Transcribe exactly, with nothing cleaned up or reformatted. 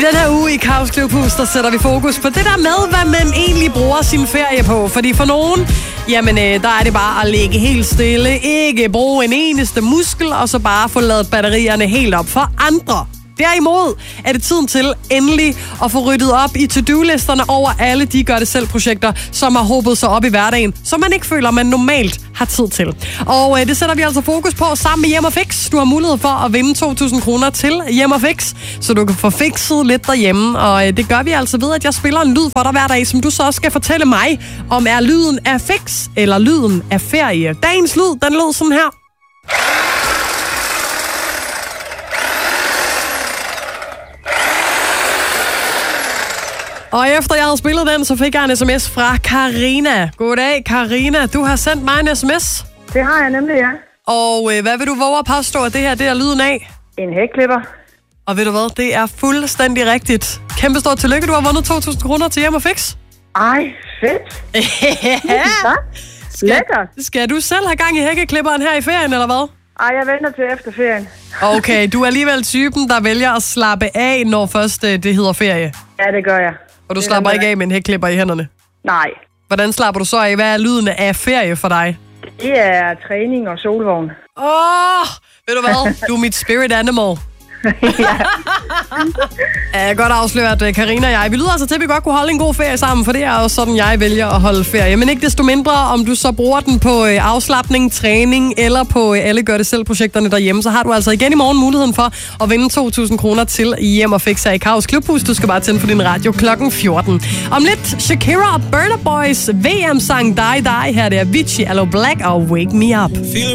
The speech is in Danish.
den her uge i Kaos Klubhus, der sætter vi fokus på det der med, hvad man egentlig bruger sin ferie på. Fordi for nogen, jamen øh, der er det bare at ligge helt stille, ikke bruge en eneste muskel, og så bare få ladet batterierne helt op. For andre, derimod er det tiden til endelig at få ryddet op i to-do-listerne over alle de gør-det-selv-projekter, som har hobet sig op i hverdagen, som man ikke føler, man normalt har tid til. Og øh, det sætter vi altså fokus på sammen med Hjem og Fix. Du har mulighed for at vinde to tusind kroner til Hjem og Fix, så du kan få fikset lidt derhjemme. Og øh, det gør vi altså ved, at jeg spiller en lyd for dig hver dag, som du så også skal fortælle mig, om er lyden af fix eller lyden af ferie. Dagens lyd, den lød sådan her. Og efter jeg havde spillet den, så fik jeg en sms fra Karina. Goddag, Karina. Du har sendt mig en sms. Det har jeg nemlig, ja. Og øh, hvad vil du våge at påstå, at det her det er lyden af? En hækklipper. Og ved du hvad, det er fuldstændig rigtigt. Kæmpe stort tillykke, du har vundet to tusind kroner til Hjem og Fix. Ej, fedt. Ja. Skal, lækkert. Skal du selv have gang i hækkeklipperen her i ferien, eller hvad? Ej, jeg venter til efter ferien. Okay, du er alligevel typen, der vælger at slappe af, når først det hedder ferie. Ja, det gør jeg. Og du det slapper ikke af med en hækklipper i hænderne? Nej. Hvordan slapper du så af? Hvad er lyden af ferie for dig? Det er træning og solvogn. Åh, oh, ved du hvad? Du er mit spirit animal. Ja. Jeg kan godt afsløre, at Karina og jeg, vi lyder altså til, at vi godt kunne holde en god ferie sammen, for det er jo sådan, jeg vælger at holde ferie. Men ikke desto mindre, om du så bruger den på afslapning, træning eller på alle gør-det-selv-projekterne derhjemme, så har du altså igen i morgen muligheden for at vinde to tusind kroner til Hjem og Fix her i Kaos Klubhus. Du skal bare tænde for din radio klokken fjorten. Om lidt Shakira og Burna Boys V M-sang Die Die. Her det er Avicii, Allo Black og Wake Me Up.